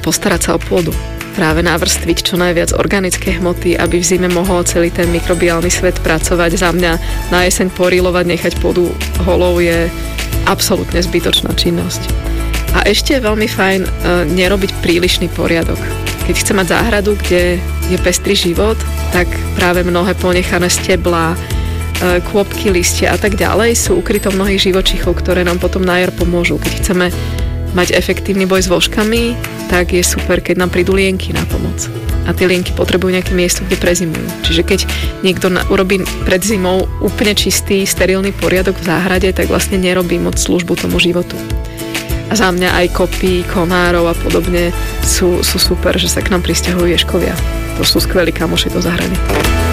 postarať sa o pôdu. Práve navrstviť čo najviac organické hmoty, aby v zime mohol celý ten mikrobiálny svet pracovať. Za mňa na jeseň porílovať, nechať pôdu holou je absolútne zbytočná činnosť. A ešte je veľmi fajn nerobiť prílišný poriadok. Keď chce mať záhradu, kde je pestrý život, tak práve mnohé ponechané steblá, kôpky, listia a tak ďalej sú ukryté mnohých živočíchov, ktoré nám potom na jar pomôžu. Keď chceme mať efektívny boj s vožkami, tak je super, keď nám prídu lienky na pomoc. A tie lienky potrebujú nejaké miesto, kde prezimujú. Čiže keď niekto urobí pred zimou úplne čistý, sterilný poriadok v záhrade, tak vlastne nerobí moc službu tomu životu. A za mňa aj kopy, konárov a podobne sú super, že sa k nám prisťahujú ješkovia. To sú skvelí kamoši do záhrady.